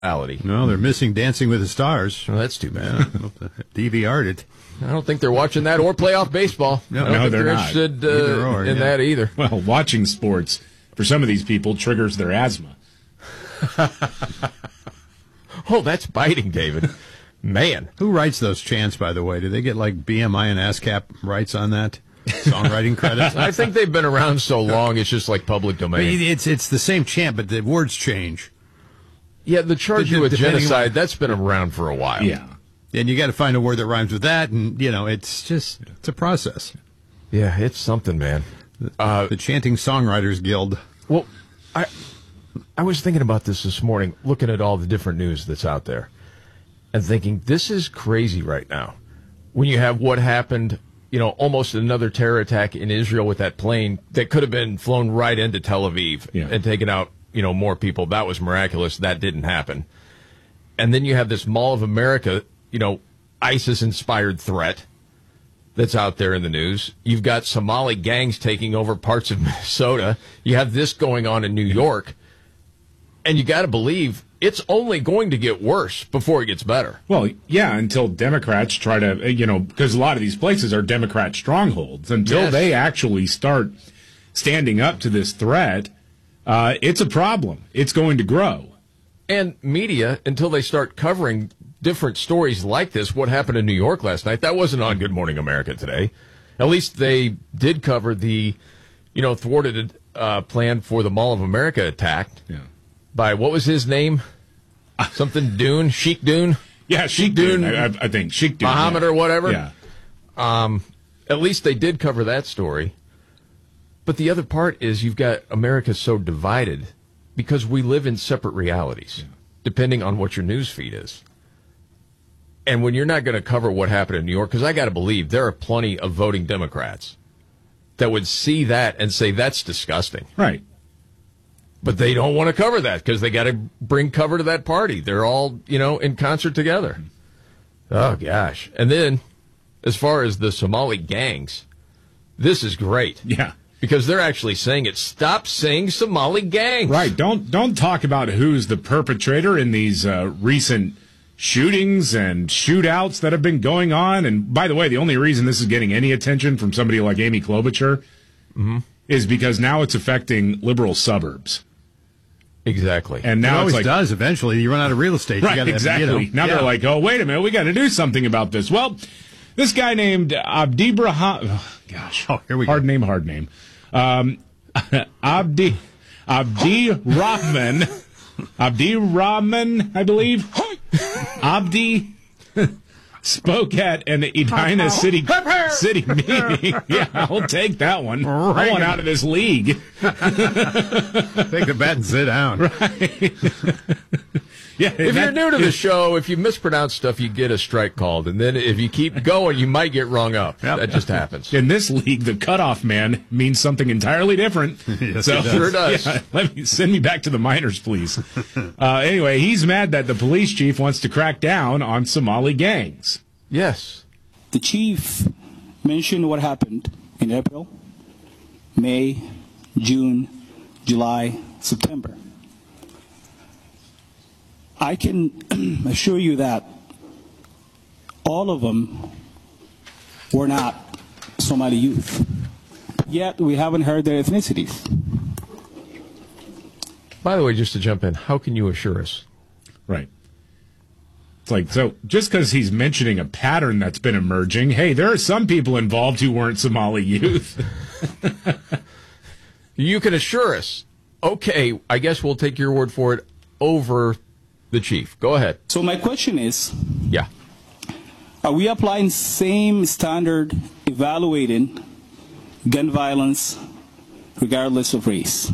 reality. No, they're missing Dancing with the Stars. Well, that's too bad. DVR'd it. I don't think they're watching that or playoff baseball. No, I don't think they're not. interested In that either. Well, watching sports, for some of these people, triggers their asthma. Oh, that's biting, David. Man. Who writes those chants, by the way? Do they get like BMI and ASCAP rights on that? Songwriting credits? I think they've been around so long, it's just like public domain. It's the same chant, but the words change. Yeah, the charge you with Depending genocide, that's been around for a while. Yeah. And you got to find a word that rhymes with that, and, it's a process. Yeah, it's something, man. The Chanting Songwriters Guild. Well, I was thinking about this morning, looking at all the different news that's out there, and thinking, this is crazy right now. When you have what happened, almost another terror attack in Israel with that plane that could have been flown right into Tel Aviv and taken out, more people. That was miraculous. That didn't happen. And then you have this Mall of America, ISIS-inspired threat that's out there in the news. You've got Somali gangs taking over parts of Minnesota. You have this going on in New York. And you got to believe it's only going to get worse before it gets better. Well, yeah, until Democrats try to, because a lot of these places are Democrat strongholds. Until they actually start standing up to this threat, it's a problem. It's going to grow. And media, until they start covering different stories like this, what happened in New York last night, that wasn't on Good Morning America today. At least they did cover the, thwarted plan for the Mall of America attack by, what was his name? Something Dune? Sheikh Dune? Yeah, Sheikh Dune. I think Sheikh Dune. Muhammad or whatever? Yeah. At least they did cover that story. But the other part is you've got America so divided because we live in separate realities, depending on what your news feed is. And when you're not going to cover what happened in New York, because I got to believe there are plenty of voting Democrats that would see that and say, that's disgusting. Right. But they don't want to cover that because they got to bring cover to that party. They're all, in concert together. Oh, gosh. And then, as far as the Somali gangs, this is great. Yeah. Because they're actually saying it. Stop saying Somali gangs. Right. Don't talk about who's the perpetrator in these recent shootings and shootouts that have been going on. And by the way, the only reason this is getting any attention from somebody like Amy Klobuchar is because now it's affecting liberal suburbs. Exactly. And now it always it's like, does eventually. You run out of real estate. Right, You gotta, exactly. Now they're like, oh, wait a minute, we got to do something about this. Well, this guy named Abdirahman, here we go. Hard name. Abdirahman, I believe. Abdi spoke at an Edina city meeting. Yeah, I'll take that one. I want out of this league. Take the bat and sit down. Right. Yeah, If you're new to the show, if you mispronounce stuff, you get a strike called. And then if you keep going, you might get rung up. That just happens. In this league, the cutoff man means something entirely different. Yes, so, it does. Sure does. Yeah, send me back to the minors, please. Anyway, he's mad that the police chief wants to crack down on Somali gangs. Yes. The chief mentioned what happened in April, May, June, July, September. I can assure you that all of them were not Somali youth. Yet we haven't heard their ethnicities. By the way, just to jump in, how can you assure us? Right. It's like, so just because he's mentioning a pattern that's been emerging, hey, there are some people involved who weren't Somali youth. You can assure us. Okay, I guess we'll take your word for it over the chief. Go ahead. So my question is, Yeah. are we applying same standard evaluating gun violence regardless of race?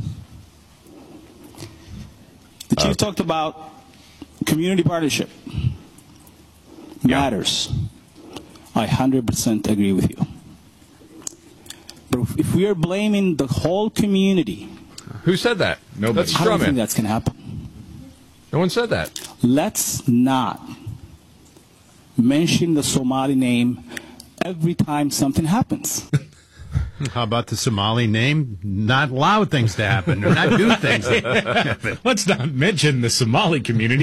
The chief talked about community partnership. Matters. I 100% agree with you. But if we are blaming the whole community, Who said that? Nobody. That's I don't think Strumman. that's going to happen. No one said that. Let's not mention the Somali name every time something happens. How about the Somali name? Not allow things to happen or not do things. Let's not mention the Somali community.